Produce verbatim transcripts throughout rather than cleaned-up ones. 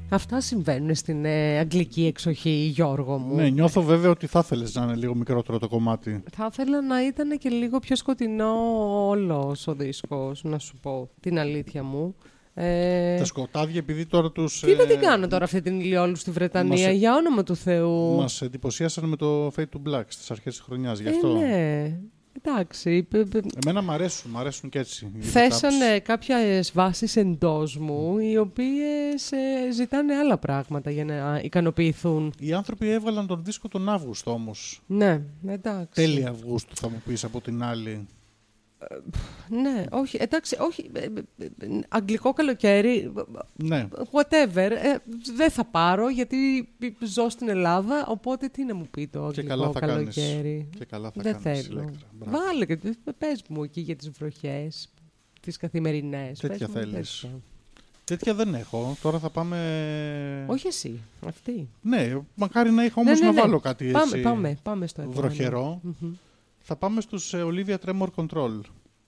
Αυτά συμβαίνουν στην ε, αγγλική εξοχή, Γιώργο μου. Ναι, νιώθω βέβαια ότι θα ήθελες να είναι λίγο μικρότερο το κομμάτι. Θα ήθελα να ήταν και λίγο πιο σκοτεινό όλος ο δίσκος, να σου πω την αλήθεια μου. Ε... Τα σκοτάδια, επειδή τώρα τους... Τι να την κάνω τώρα αυτή την ηλιόλου στη Βρετανία, μας... για όνομα του Θεού. Μας εντυπωσίασαν με το Fade to Black στις αρχές της χρονιάς, γι' αυτό. Ε, ναι. Εντάξει. Εμένα μ' αρέσουν, μ' αρέσουν και έτσι. Θέσανε κάποιες βάσεις εντός μου, οι οποίες ε, ζητάνε άλλα πράγματα για να ικανοποιηθούν. Οι άνθρωποι έβγαλαν τον δίσκο τον Αύγουστο όμως. Ναι, εντάξει. Τέλη Αυγούστου θα μου πεις από την άλλη. Ε, ναι, όχι, εντάξει, όχι. Ε, ε, αγγλικό καλοκαίρι, ναι. whatever, ε, δεν θα πάρω γιατί ζω στην Ελλάδα, οπότε τι να μου πει το αγγλικό και καλά θα καλοκαίρι. Κάνεις. Και καλά θα δεν κάνεις, θέλω. Ηλέκτρα. Βάλε και πες μου εκεί για τις βροχές, τις καθημερινές. Τέτοια πες θέλεις. Τέτοια. τέτοια δεν έχω. Τώρα θα πάμε... Όχι εσύ, αυτή. Ναι, μακάρι να είχα όμως ναι, ναι, να ναι. βάλω κάτι πάμε, έτσι πάμε, πάμε στο βροχερό. Mm-hmm. Θα πάμε στους uh, Olivia Tremor Control.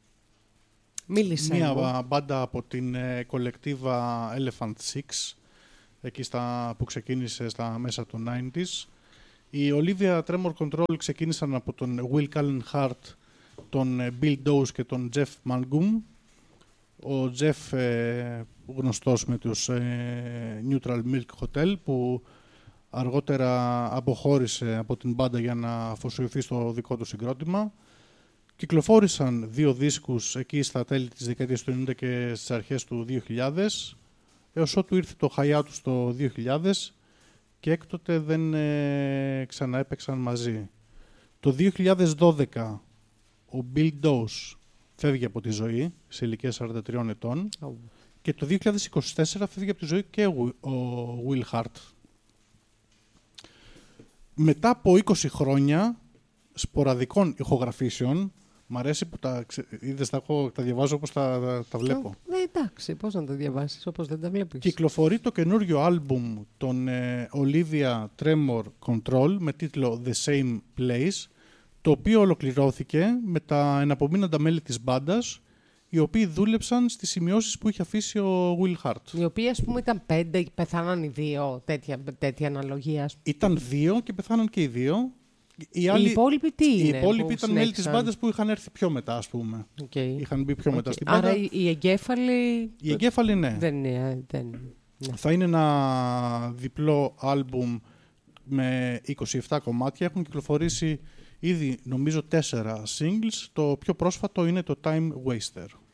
Μίλησε Μία μου. μπάντα από την uh, κολεκτίβα Elephant Six, εκεί στα, που ξεκίνησε στα μέσα των ενενήντα. Οι Olivia Tremor Control ξεκίνησαν από τον Will Cullen Hart, τον Bill Dawes και τον Jeff Mangum. Ο Jeff ε, γνωστός με τους ε, Neutral Milk Hotel, που αργότερα αποχώρησε από την μπάντα για να αφοσιωθεί στο δικό του συγκρότημα. Κυκλοφόρησαν δύο δίσκους εκεί στα τέλη της δεκαετίας του ενενήντα και στις αρχές του δύο χιλιάδες, έως ότου ήρθε το hiatus το δύο χιλιάδες και έκτοτε δεν ε, ξαναέπαιξαν μαζί. Το δύο χιλιάδες δώδεκα ο Bill Dawes φεύγει από τη ζωή σε ηλικία σαράντα τριών ετών oh. και το δύο χιλιάδες είκοσι τέσσερα φεύγει από τη ζωή και ο Will Hart. Μετά από είκοσι χρόνια σποραδικών ηχογραφήσεων, μ' αρέσει που τα, είδες, τα, έχω, τα διαβάζω όπως τα, τα, τα βλέπω. Ναι, εντάξει, πώς να τα διαβάσεις όπως δεν τα βλέπεις. Κυκλοφορεί το καινούριο άλμπουμ των ε, Olivia Tremor Control με τίτλο The Same Place, το οποίο ολοκληρώθηκε με τα εναπομείναντα μέλη της μπάντας, οι οποίοι δούλεψαν στις σημειώσεις που είχε αφήσει ο Will Hart. Οι οποίοι, ας πούμε, ήταν πέντε και πεθάναν οι δύο, τέτοια, τέτοια αναλογία. Ήταν δύο και πεθάναν και οι δύο. Οι, άλλοι, οι υπόλοιποι τι είναι? Οι υπόλοιποι ήταν μέλη της μπάντας που είχαν έρθει πιο μετά, ας πούμε. Okay. Είχαν μπει πιο okay. μετά στην μπάντα. Άρα οι εγκέφαλοι... Οι εγκέφαλοι, ναι. Δεν είναι, δεν... ναι. Θα είναι ένα διπλό άλμπουμ με είκοσι επτά κομμάτια. Έχουν κυκλοφορήσει ήδη, νομίζω, τέσσερα singles. Το πιο πρόσφατο είναι το Time Waster.